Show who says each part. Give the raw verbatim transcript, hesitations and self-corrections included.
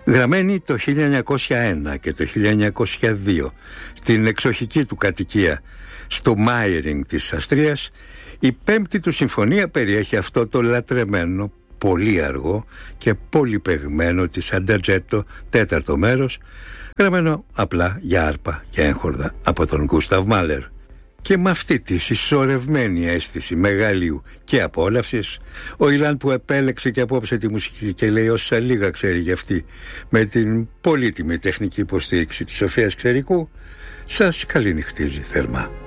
Speaker 1: Γραμμένη το χίλια εννιακόσια ένα και το χίλια εννιακόσια δύο στην εξοχική του κατοικία στο Μάιρινγκ της Αυστρίας, η πέμπτη του συμφωνία περιέχει αυτό το λατρεμένο, πολύ αργό και πολυπαιγμένο της Αντατζέτο τέταρτο μέρος, γραμμένο απλά για άρπα και έγχορδα από τον Γκούσταβ Μάλερ. Και με αυτή τη συσσωρευμένη αίσθηση μεγαλείου και απόλαυσης, ο Ιλάν που επέλεξε και απόψε τη μουσική και λέει όσα λίγα ξέρει για αυτή, με την πολύτιμη τεχνική υποστήριξη της Σοφίας Ξερικού, σας καληνυχτίζει θερμά.